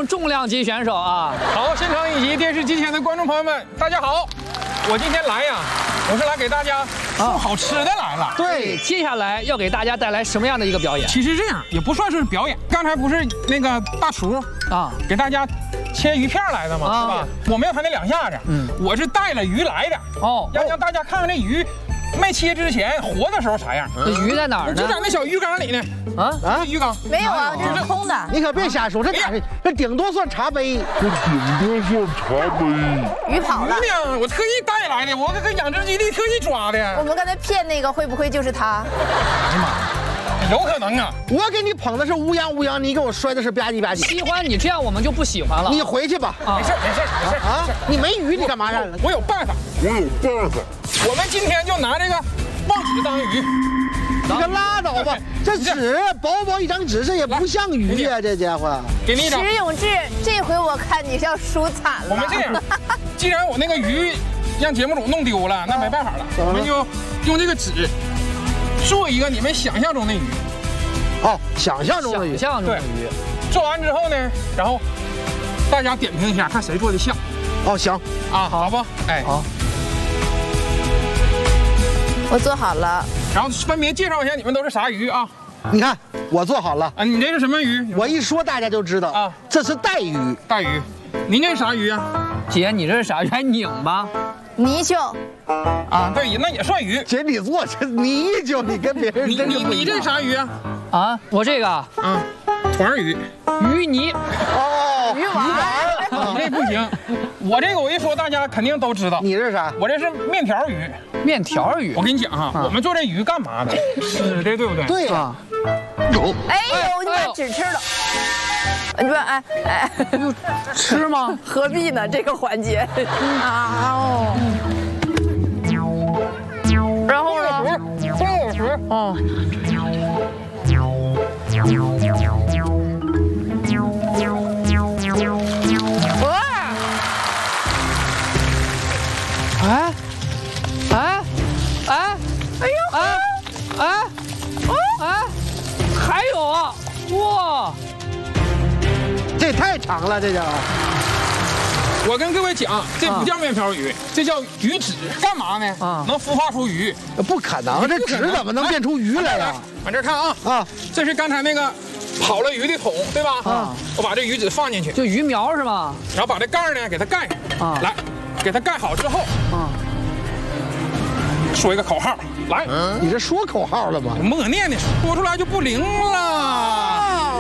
重量级选手啊！ 好，现场以及电视机前的观众朋友们，大家好！我今天来呀，我是来给大家送好吃的来了。 对，接下来要给大家带来什么样的一个表演？ 其实这样也不算是表演，刚才不是那个大厨啊给大家切鱼片来的吗？是吧？我没有他那2下子，我是带了鱼来的哦，要让大家看看这鱼。没切之前活的时候啥样？ 这鱼在哪儿呢？ 就在那小鱼缸里呢。鱼缸没有啊，这是空的。 你可别瞎说，这哪是？这顶多算茶杯。 鱼跑了。 姑娘，我特意带来的，我这养殖基地特意抓的。 我们刚才骗那个，会不会就是他？ 哎呀妈，有可能啊！ 我给你捧的是乌泱，你给我摔的是吧唧吧唧。 喜欢你这样，我们就不喜欢了。 你回去吧。 没事啊！ 你没鱼，你干嘛让？ 我有办法。我们今天就拿这个报纸当鱼。 你可拉倒吧！这纸薄薄一张纸，这也不像鱼呀，这家伙。 给你一张。 石永志，这回我看你是要输惨了。 我们这样，既然我那个鱼让节目组弄丢了，那没办法了，我们就用这个纸做一个你们想象中的鱼。 哦，想象中的鱼。 想象中的鱼。 做完之后呢，然后大家点评一下，看谁做的像。 哦，行啊，好不？哎， 好。 我做好了， 然后分别介绍一下你们都是啥鱼啊？ 你看我做好了啊，你这是什么鱼？ 我一说大家就知道啊，这是带鱼。 带鱼，您这是啥鱼啊？ 姐，你这是啥鱼？还拧吧？ 泥鳅。 啊，对，那也算鱼。 姐，你做这泥鳅，你跟别人你这啥鱼啊？ 啊，我这个团鱼， 鱼泥。 哦， 鱼丸。 你这不行，我这个我一说大家肯定都知道。 你这是啥？ 我这是面条鱼。 面条鱼， 我跟你讲哈，我们做这鱼干嘛的？吃的，对不对？ 对呀。 哎呦，你把纸吃了。你说哎， 吃吗？ 何必呢？这个环节啊哦。然后呢？ 哦。还有啊，哇， 这太长了，这叫。 我跟各位讲，这不叫面条鱼，这叫鱼籽，干嘛呢？能孵化出鱼。 不可能，这籽怎么能变出鱼来呀？ 往这看啊，这是刚才那个跑了鱼的桶，对吧？我把这鱼籽放进去， 就鱼苗是吗？ 然后把这盖呢给它盖上，来，给它盖好之后，说一个口号，来， 你这说口号了吗？ 默念的，说出来就不灵了。